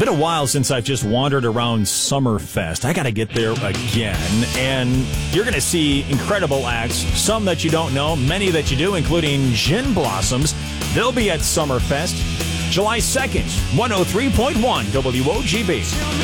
been a while since I've just wandered around Summerfest. I got to get there again, and you're going to see incredible acts, some that you don't know, many that you do, including Gin Blossoms. They'll be at Summerfest July 2nd, 103.1 WOGB.